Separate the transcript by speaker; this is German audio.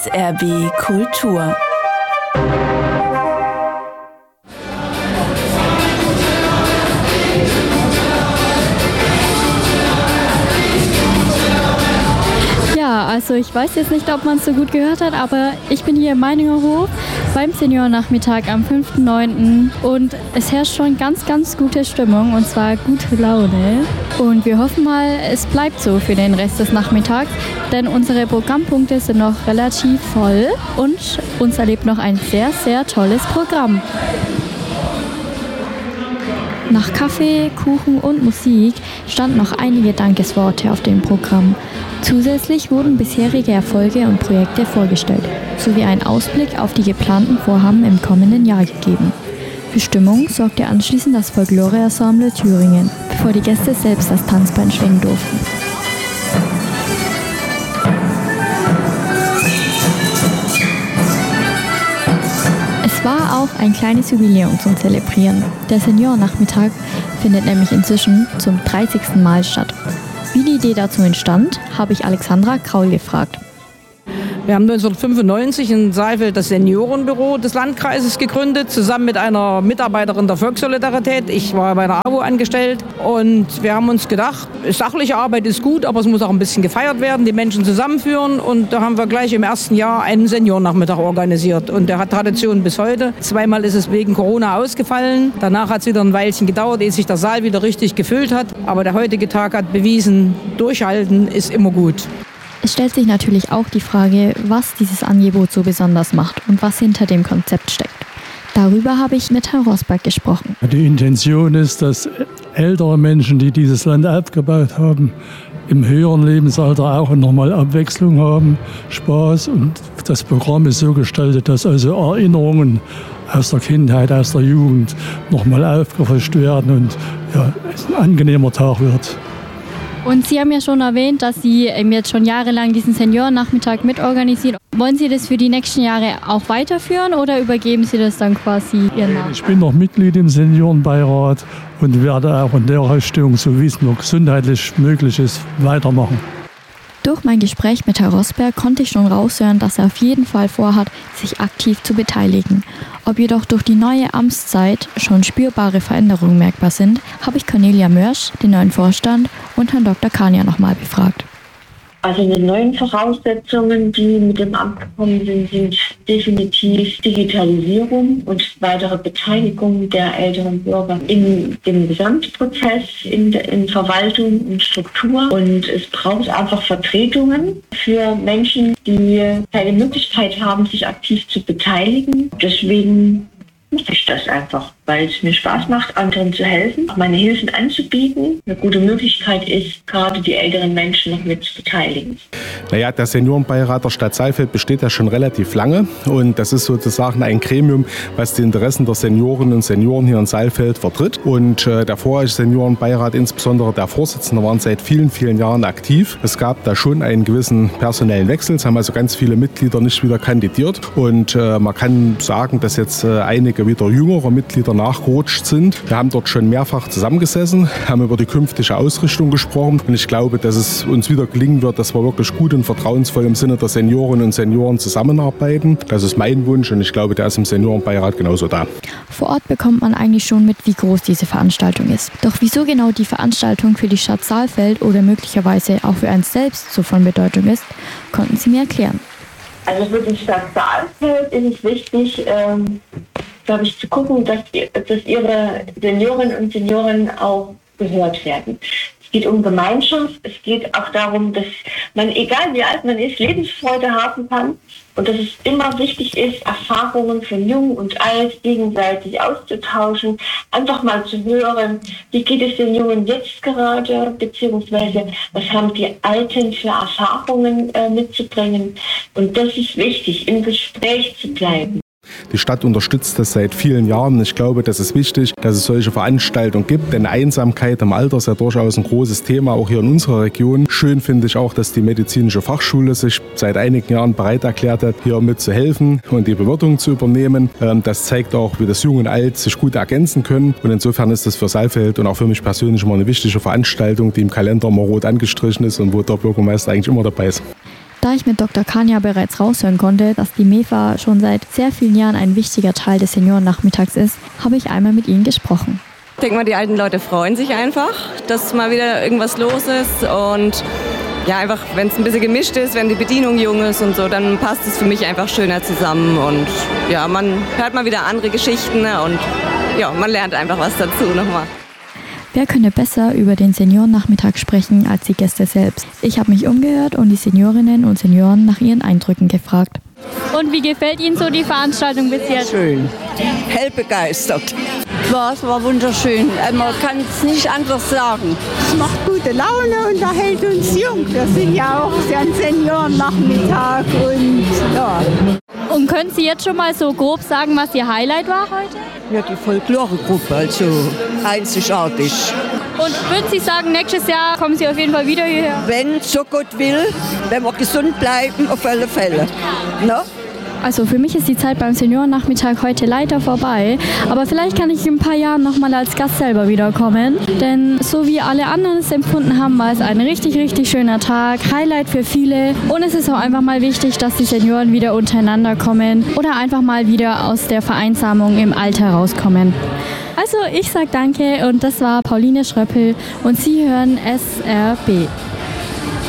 Speaker 1: SRB Kultur.
Speaker 2: Ja, also ich weiß jetzt nicht, ob man es so gut gehört hat, aber ich bin hier im Meininger Hof beim Seniorennachmittag am 5.9. und es herrscht schon ganz gute Stimmung und zwar gute Laune. Und wir hoffen mal, es bleibt so für den Rest des Nachmittags, denn unsere Programmpunkte sind noch relativ voll und uns erlebt noch ein sehr tolles Programm. Nach Kaffee, Kuchen und Musik standen noch einige Dankesworte auf dem Programm. Zusätzlich wurden bisherige Erfolge und Projekte vorgestellt, sowie ein Ausblick auf die geplanten Vorhaben im kommenden Jahr gegeben. Für Stimmung sorgte anschließend das Folklore-Ensemble Thüringen, bevor die Gäste selbst das Tanzbein schwingen durften. Es war auch ein kleines Jubiläum zum Zelebrieren. Der Seniorennachmittag findet nämlich inzwischen zum 30. Mal statt. Wie die Idee dazu entstand, habe ich Alexandra Kraul gefragt.
Speaker 3: Wir haben 1995 in Saalfeld das Seniorenbüro des Landkreises gegründet, zusammen mit einer Mitarbeiterin der Volkssolidarität. Ich war bei der AWO angestellt und wir haben uns gedacht, sachliche Arbeit ist gut, aber es muss auch ein bisschen gefeiert werden, die Menschen zusammenführen. Und da haben wir gleich im ersten Jahr einen Seniorennachmittag organisiert. Und der hat Tradition bis heute. Zweimal ist es wegen Corona ausgefallen. Danach hat es wieder ein Weilchen gedauert, ehe sich der Saal wieder richtig gefüllt hat. Aber der heutige Tag hat bewiesen, durchhalten ist immer gut.
Speaker 2: Es stellt sich natürlich auch die Frage, was dieses Angebot so besonders macht und was hinter dem Konzept steckt. Darüber habe ich mit Herrn Rosberg gesprochen.
Speaker 4: Die Intention ist, dass ältere Menschen, die dieses Land aufgebaut haben, im höheren Lebensalter auch nochmal Abwechslung haben, Spaß. Und das Programm ist so gestaltet, dass also Erinnerungen aus der Kindheit, aus der Jugend nochmal aufgefrischt werden und ja, es ein angenehmer Tag wird.
Speaker 2: Und Sie haben ja schon erwähnt, dass Sie jetzt schon jahrelang diesen Seniorennachmittag mitorganisieren. Wollen Sie das für die nächsten Jahre auch weiterführen oder übergeben Sie das dann quasi Ihren Nachfolger?
Speaker 4: Ich bin noch Mitglied im Seniorenbeirat und werde auch in der Richtung, so wie es nur gesundheitlich möglich ist, weitermachen.
Speaker 2: Durch mein Gespräch mit Herrn Rosberg konnte ich schon raushören, dass er auf jeden Fall vorhat, sich aktiv zu beteiligen. Ob jedoch durch die neue Amtszeit schon spürbare Veränderungen merkbar sind, habe ich Cornelia Mörsch, den neuen Vorstand, und Herrn Dr. Kania nochmal befragt.
Speaker 5: Also die neuen Voraussetzungen, die mit dem Amt gekommen sind, sind definitiv Digitalisierung und weitere Beteiligung der älteren Bürger in dem Gesamtprozess, in Verwaltung und Struktur. Und es braucht einfach Vertretungen für Menschen, die keine Möglichkeit haben, sich aktiv zu beteiligen. Deswegen mache ich das einfach, weil es mir Spaß macht, anderen zu helfen, meine Hilfen anzubieten. Eine gute Möglichkeit ist, gerade die älteren Menschen noch mit zu beteiligen.
Speaker 6: Naja, der Seniorenbeirat der Stadt Saalfeld besteht ja schon relativ lange und das ist sozusagen ein Gremium, was die Interessen der Seniorinnen und Senioren hier in Saalfeld vertritt. Und der vorherige Seniorenbeirat, insbesondere der Vorsitzende, waren seit vielen Jahren aktiv. Es gab da schon einen gewissen personellen Wechsel. Es haben also ganz viele Mitglieder nicht wieder kandidiert und man kann sagen, dass jetzt einige wieder jüngere Mitglieder nachgerutscht sind. Wir haben dort schon mehrfach zusammengesessen, haben über die künftige Ausrichtung gesprochen und ich glaube, dass es uns wieder gelingen wird, dass wir wirklich gut und vertrauensvoll im Sinne der Seniorinnen und Senioren zusammenarbeiten. Das ist mein Wunsch und ich glaube, der ist im Seniorenbeirat genauso da.
Speaker 2: Vor Ort bekommt man eigentlich schon mit, wie groß diese Veranstaltung ist. Doch wieso genau die Veranstaltung für die Stadt Saalfeld oder möglicherweise auch für einen selbst so von Bedeutung ist, konnten Sie mir erklären.
Speaker 5: Also für die Stadt Saalfeld ist es wichtig, glaube ich, zu gucken, dass ihre Seniorinnen und Senioren auch gehört werden. Es geht um Gemeinschaft, es geht auch darum, dass man, egal wie alt man ist, Lebensfreude haben kann und dass es immer wichtig ist, Erfahrungen von Jung und Alt gegenseitig auszutauschen, einfach mal zu hören, wie geht es den Jungen jetzt gerade, beziehungsweise was haben die Alten für Erfahrungen mitzubringen. Und das ist wichtig, im Gespräch zu bleiben.
Speaker 6: Die Stadt unterstützt das seit vielen Jahren. Ich glaube, das ist wichtig, dass es solche Veranstaltungen gibt, denn Einsamkeit im Alter ist ja durchaus ein großes Thema, auch hier in unserer Region. Schön finde ich auch, dass die medizinische Fachschule sich seit einigen Jahren bereit erklärt hat, hier mitzuhelfen und die Bewirtung zu übernehmen. Das zeigt auch, wie das Jung und Alt sich gut ergänzen können und insofern ist das für Saalfeld und auch für mich persönlich immer eine wichtige Veranstaltung, die im Kalender immer rot angestrichen ist und wo der Bürgermeister eigentlich immer dabei ist.
Speaker 2: Da ich mit Dr. Kahn ja bereits raushören konnte, dass die MEFA schon seit sehr vielen Jahren ein wichtiger Teil des Seniorennachmittags ist, habe ich einmal mit ihnen gesprochen.
Speaker 7: Ich denke mal, die alten Leute freuen sich einfach, dass mal wieder irgendwas los ist und ja, einfach, wenn es ein bisschen gemischt ist, wenn die Bedienung jung ist und so, dann passt es für mich einfach schöner zusammen und ja, man hört mal wieder andere Geschichten und ja, man lernt einfach was dazu nochmal.
Speaker 2: Wer könnte besser über den Seniorennachmittag sprechen als die Gäste selbst? Ich habe mich umgehört und die Seniorinnen und Senioren nach ihren Eindrücken gefragt. Und wie gefällt Ihnen so die Veranstaltung bis jetzt?
Speaker 8: Schön, hell begeistert. Es war wunderschön, man kann es nicht anders sagen.
Speaker 9: Es macht gute Laune und da hält uns jung. Wir sind ja auch ein Seniorennachmittag und ja.
Speaker 2: Und können Sie jetzt schon mal so grob sagen, was Ihr Highlight war heute?
Speaker 8: Ja, die Folkloregruppe, also einzigartig.
Speaker 2: Und würden Sie sagen, nächstes Jahr kommen Sie auf jeden Fall wieder hierher?
Speaker 8: Wenn so Gott will, wenn wir gesund bleiben, auf alle Fälle. No?
Speaker 2: Also für mich ist die Zeit beim Seniorennachmittag heute leider vorbei, aber vielleicht kann ich in ein paar Jahren nochmal als Gast selber wiederkommen, denn so wie alle anderen es empfunden haben, war es ein richtig, richtig schöner Tag, Highlight für viele und es ist auch einfach mal wichtig, dass die Senioren wieder untereinander kommen oder einfach mal wieder aus der Vereinsamung im Alter rauskommen. Also ich sage danke und das war Pauline Schröppel und Sie hören SRB.